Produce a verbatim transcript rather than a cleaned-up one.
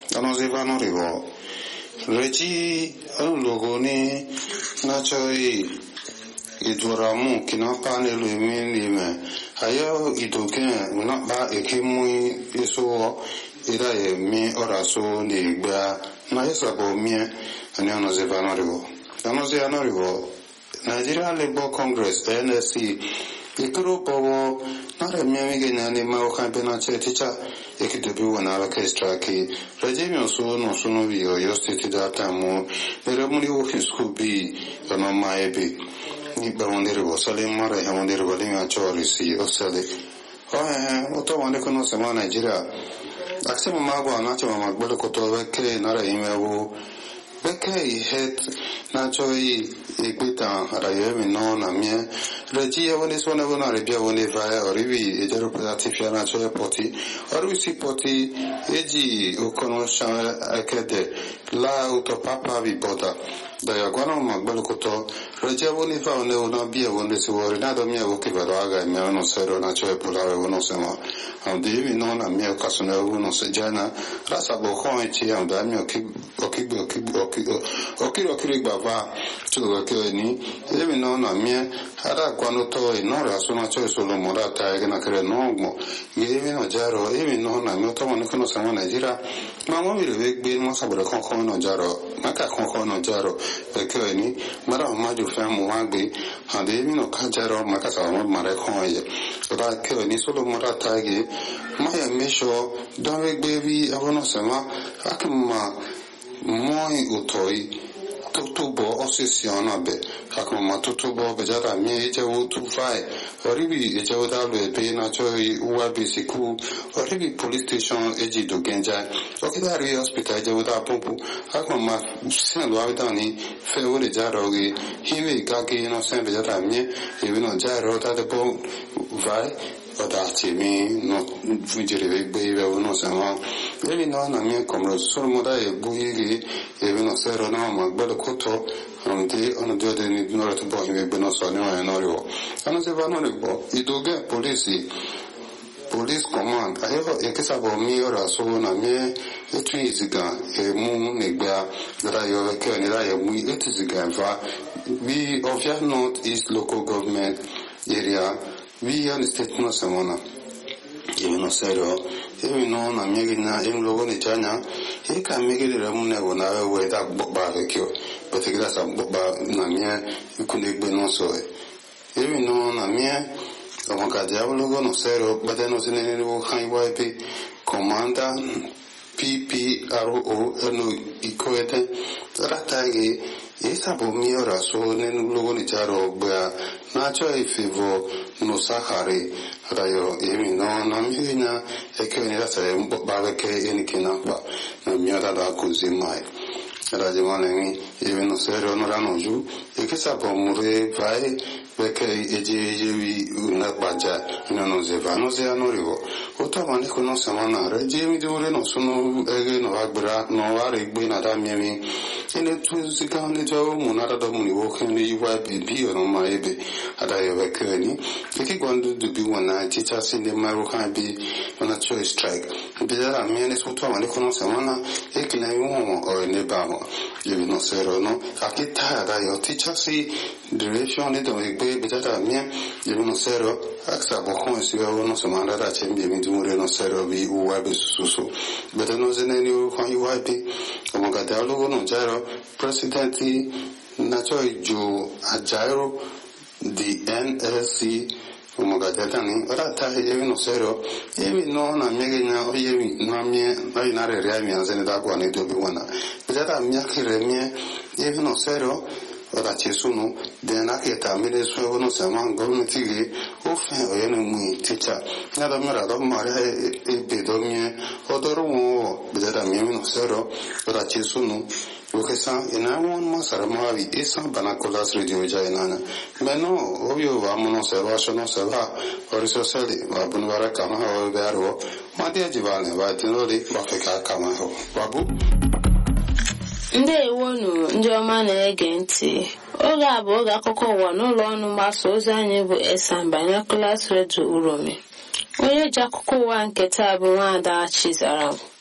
Ano zivano rivo. Regi logoni nachoi iduramu kinapa ne lumini me. Ayo idogen unaba ekimui iso ira e mi oraso ni gba na isabo mi ani ano zivano rivo. Ano zivano rivo. Nigeria Labour Congress N S C ikuru powo nare miami genya ni ma okampena cheticha ekidebi wana orchestra ki regime so no so no bi yo state data mo bere muri office ko bi no maebi ni ba wondere bo sale mara ha wondere bo linga chori si osale oh oto wande kono sema Nigeria aksema magwa na chama magbele ko to weke nare imewo weke het na choi egbeta araye no na mie reji woni so na bona rebia woni va orivi e jero pratifia na choi poti orusi poti eji okono sha akede la utopapa vi bota da ya gwana magbelo koto reji woni va ne ona bia woni se wori na do mie o ke vado aga me no sero na choi pulare wono sema andi mi no na mie kasone wono se jana rasa bo ko echi anda mie ki okibe okibe okiro okiro gbava chulo ke ni emi no na mie ara kwano to no ra so na cho solo mora ta ke na kre no mo emi no jaro emi no na mi to mo ni kono sama Nigeria ma mo mi le gbe mo sabore kon kon no jaro maka kon kon no jaro ke ni mara ma ju fa mo wa gbe ande emi no ka jaro maka sa mo mara kon ye ra ke ni solo mora ta ge ma ya me sho don we gbe bi abono sama akma moi utoi tutubo osisiona be akoma tutubo bejara mi eje utu fai oribi eje odalu be na choi uwa bisiku oribi police station eji do genja okidari hospital eje oda pompu akoma sen lo abitani fe ore jaro ge hiwe gage no sen bejara mi e no jaro ta de po vai odati mi no fugire be be uno sama eli no na mi come solo moda e buigi e no sero no ma gbelo koto onde ono de de ni no to bo hime be no so no e no ro ano se va no le bo idoge police police command ayo e ke sabo mi ora so na mi e tu iziga e mu ne gba dara yo ke ni ra ye mu e tu iziga va we of your north east local government area we are the state no semana e no sero e no na mi na e logo ni chanya e ka mi ge re mu ne wona we da ba ke kyo but ke da sa ba na mi e ku ne gbe no so e no na mi o ka diablo logo no sero but no se ne no han wa pe commander P P R O no ikoete ratage esa bo mi ora so ne logo ni charo ba na cho e fivo no sahare rayo e mi no na mi na e ke ni rasa ba ke e ni kina ba na mi ora da così mai rajo mane mi e no sero no rano ju e che sa bo mure vai perché e je je una bagia no no se va no se hanno rivo o ta mane kono samana reje mi dure no sono e no agbra no are gbe na da mi mi ene tu si ka ne jo mo na da do mu ni wo kan ni wa bi bi no ma ebe ada ye ve kani e ki gwando du bi wona teacher sin de ma ro kan bi na choice strike bi da mi ne so to mane kono samana e ki na yo o ne ba mo e no sero no akita da yo teacher si direction ne do e be da mi e no sero aksa bo kon si yo no samana da chembe mi dumure no sero bi u wa be susu be da no zene ni o kan yu wa bi o mo ga da logo no jaro presidenti na choi jo ajairo di N S C o mo ga da tani ora ta e no sero e mi no na mi ge na o ye mi na mi ai na re re mi anzene da kwa ne do bi wana be da mi akire mi e no sero ora ci sono dena che ta mi le sue no se man government ge o fe o ye no mu teacher na da mara do mare e be do mi o do ro be da mi no sero ora ci sono o che sa ina un ma sarà mavi e sa banacola radio già inana ma no ovvio vamo se va sono se va o risosali va bunvara kama o vero ma dia jivale va tinori va feka kama ho babu ndewonu ndị ọma na-ege ntị oge a bụ oge akụkọ ụwa n'ụlọ ọrụ mgbasa ozi anyị bụ Esan Binoculars Radio Uromi onye ji akụkọ ụwa nke taa bụ Nwaada Chizaram